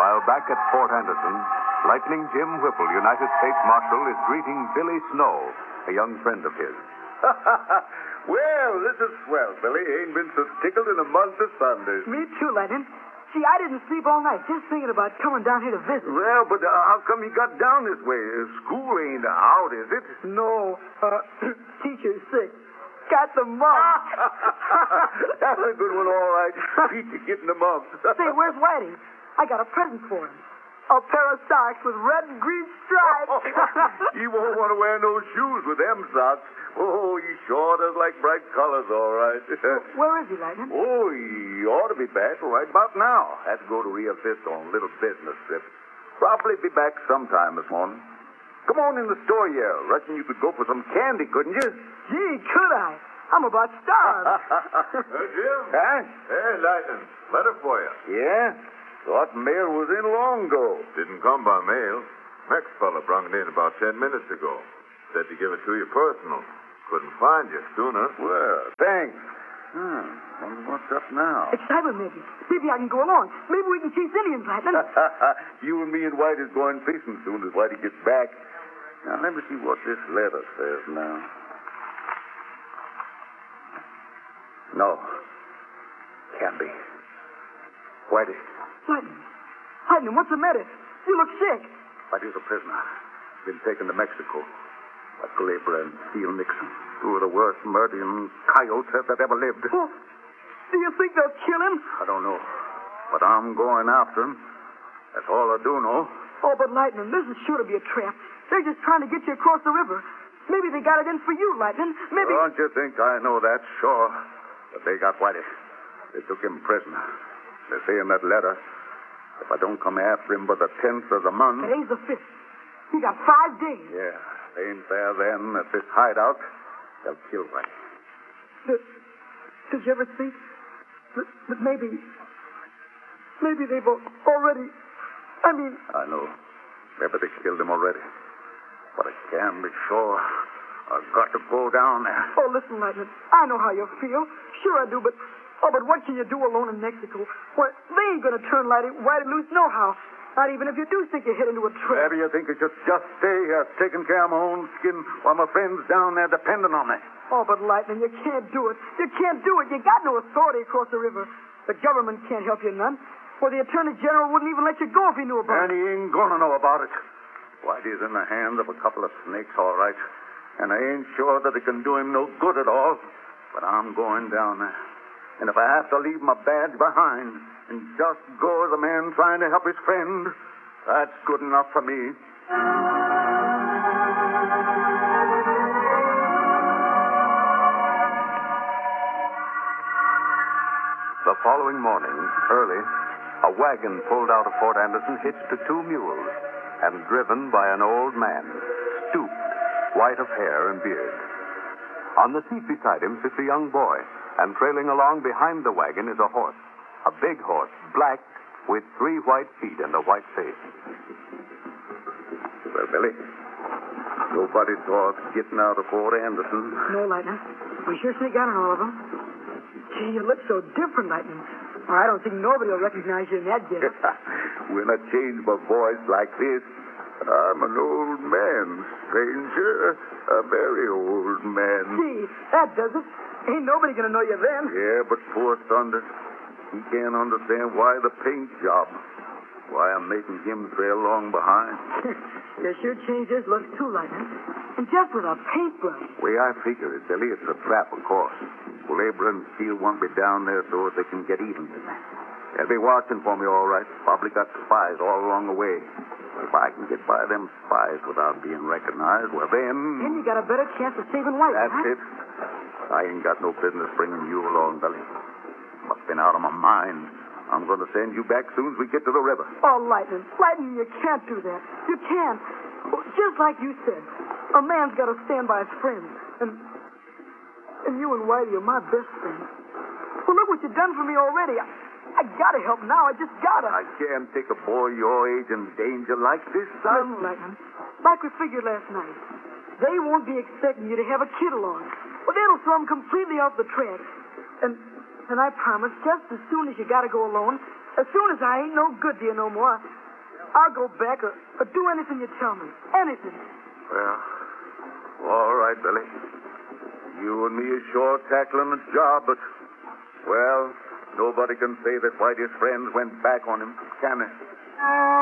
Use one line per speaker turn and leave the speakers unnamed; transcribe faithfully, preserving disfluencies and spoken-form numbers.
Meanwhile, back at Fort Anderson, Lightning Jim Whipple, United States Marshal, is greeting Billy Snow, a young friend of his.
Well, this is swell, Billy. Ain't been so tickled in a month of Sundays.
Me too, Lightning. See, I didn't sleep all night just thinking about coming down here to visit.
Well, but uh, how come you got down this way? School ain't out, is it?
No. Uh, teacher's sick. Got the mumps.
That's a good one, all right. Beat you getting the mumps.
Say, where's Whitey? I got a present for him. A pair of socks with red and green stripes.
You won't want to wear no shoes with them socks. Oh, he sure does like bright colors, all right.
Where is he, Lightning?
Oh, he ought to be back right about now. Had to go to Rio Vista on a little business trip. Probably be back sometime this morning. Come on in the store, yeah. Reckon you could go for some candy, couldn't you?
Gee, could I? I'm about starved.
Hey, Jim.
Huh?
Hey, Lightning. Letter for you.
Yeah? Thought mail was in long ago.
Didn't come by mail. Next fella brung it in about ten minutes ago. Said to give it to you personal. Couldn't find you sooner.
Well, thanks. Hmm. Wonder what's up now.
Excitement, maybe. Maybe I can go along. Maybe we can chase Indians, Lightning.
You and me and White is going fishing soon as Whitey gets back. Now, let me see what this letter says now. No. Can't be. Whitey.
Lightning. Lightning, what's the matter? You look sick.
Whitey's a prisoner. Been taken to Mexico. By Culebra and Steele Nixon. Two of the worst murdering coyotes that ever lived.
Oh, do you think they'll kill him?
I don't know. But I'm going after him. That's all I do know.
Oh, but Lightning, this is sure to be a trap. They're just trying to get you across the river. Maybe they got it in for you, Lightning. Maybe...
Don't you think I know that? Sure. But they got Whitey. They took him prisoner. They say in that letter, if I don't come after him by the tenth of the month...
Today's the fifth. You got five days.
Yeah. Ain't there then at this hideout, they'll kill Whitey.
Did, did you ever think that, that maybe... Maybe they've already... I mean...
I know. Maybe they killed him already. But I can't be sure. I've got to go down there.
Oh, listen, Lightning. I know how you feel. Sure I do, but... Oh, but what can you do alone in Mexico? Well, they ain't going to turn Whitey, Whitey loose nohow. Not even if you do think you hit into a trap.
Maybe you think I should just stay here, taking care of my own skin, while my friends down there depending on me.
Oh, but Lightning, you can't do it. You can't do it. You got no authority across the river. The government can't help you none. Well, the Attorney General wouldn't even let you go if he knew about
it. And he ain't gonna know about it. Whitey's in the hands of a couple of snakes, all right. And I ain't sure that it can do him no good at all. But I'm going down there. And if I have to leave my badge behind and just go as a man trying to help his friend, that's good enough for me.
The following morning, early, a wagon pulled out of Fort Anderson hitched to two mules and driven by an old man, stooped, white of hair and beard. On the seat beside him sits a young boy, and trailing along behind the wagon is a horse, a big horse, black, with three white feet and a white face.
Well, Billy, nobody saw us getting out of Fort Anderson.
No, Lightning. We sure sneak out on all of them. Gee, you look so different, Lightning. Well, I don't think nobody will recognize you in that getup.
When I change my voice like this, I'm an old man, stranger. A very old man.
Gee, that does it. Ain't nobody gonna know you then.
Yeah, but poor Thunder, he can't understand why the paint job. Why I'm making him trail along behind.
You sure changed his looks too, Lightning. And just with a paintbrush.
Way I figure it, Billy, it's a trap, of course. Labor and Steele won't be down there so they can get even with me. They'll be watching for me, all right. Probably got spies all along the way. If I can get by them spies without being recognized, well, then...
Then you got a better chance of saving Whitey,
That's
huh?
it. I ain't got no business bringing you along, Billy. Must been out of my mind. I'm going to send you back soon as we get to the river.
Oh, Lightning. Lightning, you can't do that. You can't. Well, just like you said, a man's got to stand by his friends. And and you and Whitey are my best friends. Well, look what you've done for me already. I, I got to help now. I just got to.
I can't take a boy your age in danger like this, son.
Listen, Lightning. Like we figured last night, they won't be expecting you to have a kid along. Well, that'll throw them completely off the track. And and I promise, just as soon as you got to go alone, As soon as I ain't no good to you no more, I'll go back or, or do anything you tell me. Anything.
Well, all right, Billy. You and me is sure tackling the job, but, well, nobody can say that Whitey's friends went back on him, can they?